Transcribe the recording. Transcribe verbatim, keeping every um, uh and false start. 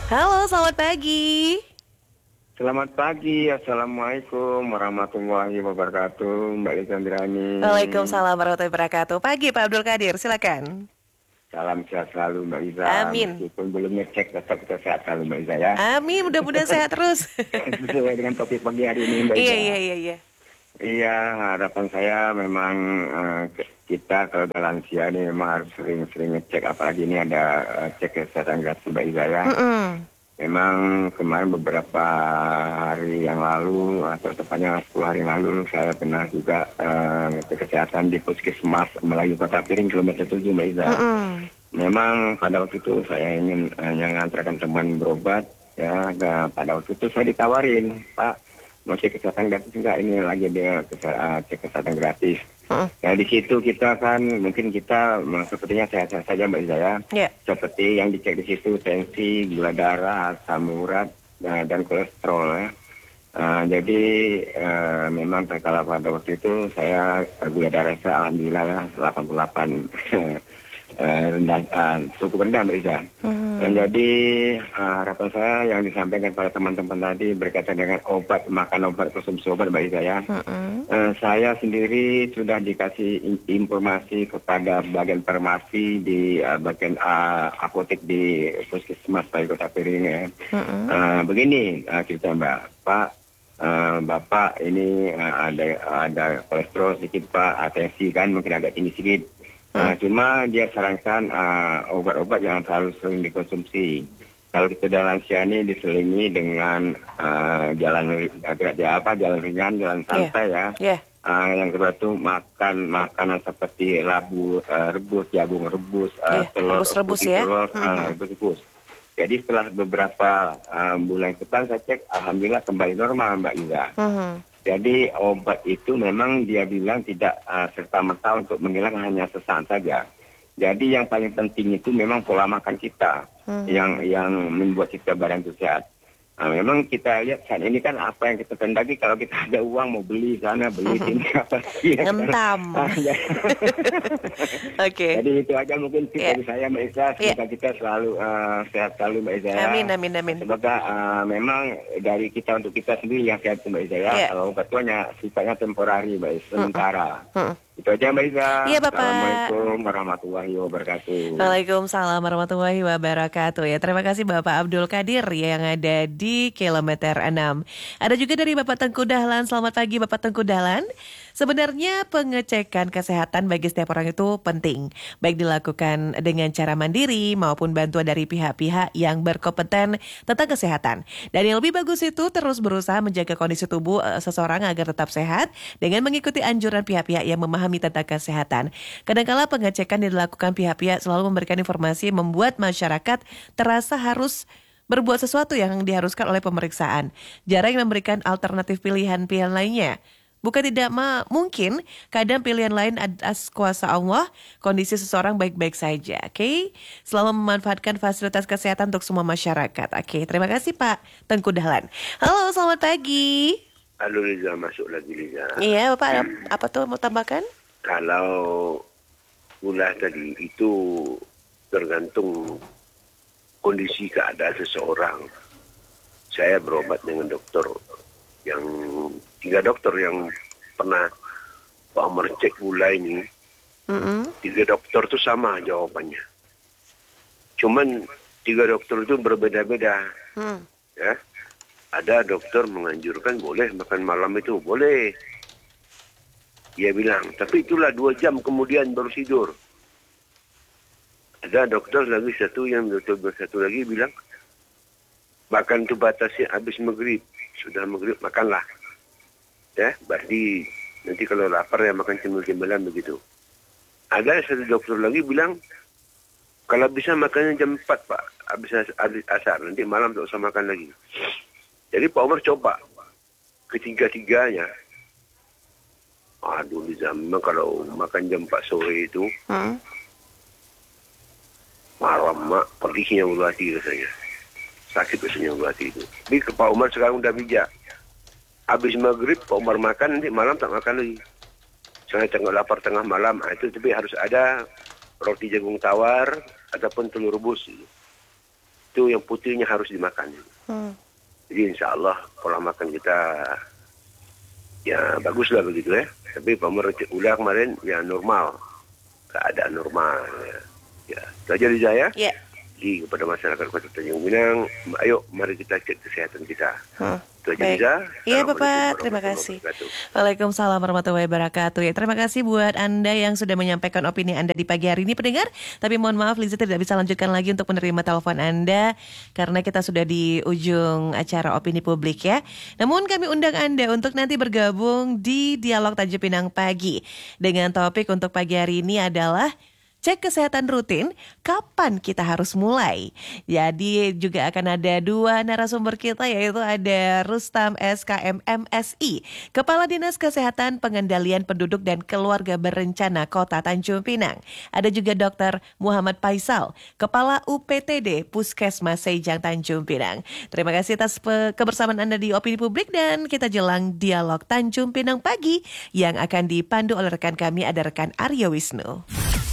Halo, selamat pagi. Selamat pagi, Assalamualaikum warahmatullahi wabarakatuh, Mbak Lisandrani. Waalaikumsalam warahmatullahi wabarakatuh. Pagi Pak Abdul Qadir, silakan. Salam sehat selalu Mbak Iza, Amin. meskipun belum ngecek tetap kita sehat selalu Mbak Iza ya. Amin, mudah-mudahan sehat terus. Sesuai dengan topik pagi hari ini Mbak Iya, Iza. iya, iya, iya. Iya, harapan saya memang eh, ke- kita kalau udah lansia ini memang harus sering-sering ngecek, apalagi ini ada eh, cek kesehatan gratis Mbak Iza ya. Mm-mm. Memang kemarin beberapa hari yang lalu atau tepatnya sepuluh hari yang lalu saya pernah juga uh, ngecek kesehatan di Puskesmas Melayu Kota Piring kilometer tujuh Mbak Iza. Mm-mm. Memang pada waktu itu saya ingin uh, yang mengantarkan teman berobat ya. Nah, pada waktu itu saya ditawarin, Pak mau cek kesehatan gratis enggak, ini lagi dia kese- uh, cek kesehatan gratis. Mm-mm. Nah di situ kita kan mungkin kita mm, sepertinya sehat-sehat saja Mbak Iza ya. Ya. Seperti yang dicek di situ tensi, gula darah, asam urat, nah, dan kolesterol ya. Uh, jadi uh, memang kalau pada waktu itu saya uh, gula darah saya alhamdulillah ya delapan puluh delapan uh, rendah, uh, cukup rendah Mbak Iza. Mm. Dan jadi uh, harapan saya yang disampaikan pada teman-teman tadi berkaitan dengan obat, makan obat, konsumsi obat Mbak Iza ya. Mm-mm. Uh, saya sendiri sudah dikasih in- informasi kepada bagian farmasi di uh, bagian uh, apotek di Puskesmas Melayu Kota Piring ya. Mm-mm. Uh, begini uh, cerita Mbak, Pak, uh, Bapak ini uh, ada ada kolesterol sedikit Pak, tensi kan mungkin agak tinggi sedikit. Uh, cuma dia sarankan uh, obat-obat yang terlalu sering dikonsumsi. Kalau kita dalam lansia ini diselingi dengan uh, jalan agak ya apa jalan ringan, jalan santai ya. Ya. Uh, yang kedua tuh makan makanan seperti labu uh, rebus, jagung rebus, uh, Iya, telur rebus-rebus putih ya. telur, Mhm. uh, rebus-rebus. Jadi setelah beberapa uh, bulan ke depan saya cek, alhamdulillah kembali normal Mbak Iza. Mhm. Jadi obat itu memang dia bilang tidak uh, serta-merta untuk menghilangkan hanya sesaat saja. Jadi yang paling penting itu memang pola makan kita Hmm. yang yang membuat kita badan itu sehat. Nah, memang kita lihat saat ini kan apa yang kita kendaki kalau kita ada uang mau beli sana beli sini apa sih ya kan? Ngentam. Ah, ya. Oke. Jadi itu aja mungkin tips Ya. dari saya Mbak Isa. Ya. Semoga kita selalu uh, sehat selalu Mbak Isa. Amin, amin, amin. Semoga uh, memang dari kita untuk kita sendiri yang sehat Mbak Isa ya. Ya. Kalau obat itu hanya sifatnya temporari Mbak Isa, sementara. Mm-mm. Itu aja Mbak Isa. Iya, Bapak. Assalamualaikum warahmatullahi wabarakatuh. Waalaikumsalam warahmatullahi wabarakatuh ya. Terima kasih Bapak Abdul Qadir yang ada di kilometer enam. Ada juga dari Bapak Tengku Dahlan. Selamat pagi Bapak Tengku Dahlan. Sebenarnya pengecekan kesehatan bagi setiap orang itu penting. Baik dilakukan dengan cara mandiri maupun bantuan dari pihak-pihak yang berkompeten tentang kesehatan. Dan yang lebih bagus itu terus berusaha menjaga kondisi tubuh eh, seseorang agar tetap sehat dengan mengikuti anjuran pihak-pihak yang memahami tentang kesehatan. Kadangkala pengecekan yang dilakukan pihak-pihak selalu memberikan informasi yang membuat masyarakat terasa harus berbuat sesuatu yang diharuskan oleh pemeriksaan. Jarang memberikan alternatif pilihan-pilihan lainnya. Bukan tidak ma- mungkin, kadang pilihan lain atas kuasa Allah, kondisi seseorang baik-baik saja, oke? Okay? Selama memanfaatkan fasilitas kesehatan untuk semua masyarakat, oke? Okay? Terima kasih Pak Tengku Dahlan. Halo, selamat pagi. Halo Liza, masuk lagi Liza. Iya Bapak, apa, apa tuh mau tambahkan? Kalau gula tadi itu tergantung kondisi keadaan seseorang. Saya berobat dengan dokter yang tiga dokter yang pernah Pak Omar cek gula ini. Mm-mm. Tiga dokter itu sama jawabannya. Cuman tiga dokter itu berbeda-beda. Hmm. Ya, ada dokter menganjurkan boleh makan malam itu boleh. Dia bilang, tapi itulah dua jam kemudian baru tidur. Ada dokter lagi satu yang dokter satu lagi bilang, makan itu batasnya habis maghrib. Sudah maghrib makanlah. Ya, berarti nanti kalau lapar ya makan cemil-cemilan begitu. Ada satu dokter lagi bilang, kalau bisa makannya jam empat Pak, habis, habis asar, nanti malam tak usah makan lagi. Jadi Pak Omar coba ketiga-tiganya. Aduh, Liza, memang kalau makan jam empat sore itu, Hmm. malam mak, pedihnya ulu hati rasanya. Sakit rasanya ulu hati itu. Tapi ke Pak Omar sekarang udah bijak. Habis maghrib, Pak Omar makan, nanti malam tak makan lagi. Saya tengah lapar tengah malam, ah, itu tapi harus ada roti jagung tawar ataupun telur rebus. itu yang putihnya harus dimakan. Hmm. Jadi insya Allah pola makan kita ya bagus lah begitu ya. Tapi pemerintah udah kemarin ya normal, keadaan normal. Ya, ya. Itu aja Liza ya. Ya. Jadi kepada masyarakat Kota Tanjung Pinang, ayo mari kita cek kesehatan kita. Hmm. Itu aja Baik. Liza. Iya Assalamualaikum Bapak, terima warahmatullahi kasih. wabarakatuh. Waalaikumsalam warahmatullahi wabarakatuh. Ya, terima kasih buat Anda yang sudah menyampaikan opini Anda di pagi hari ini pendengar. Tapi mohon maaf Liza tidak bisa lanjutkan lagi untuk menerima telepon Anda karena kita sudah di ujung acara opini publik ya. Namun kami undang Anda untuk nanti bergabung di Dialog Tanjung Pinang Pagi. Dengan topik untuk pagi hari ini adalah cek kesehatan rutin, kapan kita harus mulai? Jadi juga akan ada dua narasumber kita yaitu ada Rustam S K M M S I, Kepala Dinas Kesehatan Pengendalian Penduduk dan Keluarga Berencana Kota Tanjung Pinang. Ada juga Dokter Muhammad Faisal, Kepala U P T D Puskesmas Sejang Tanjung Pinang. Terima kasih atas pe- kebersamaan Anda di Opini Publik dan kita jelang Dialog Tanjung Pinang Pagi yang akan dipandu oleh rekan kami ada rekan Aryo Wisnu.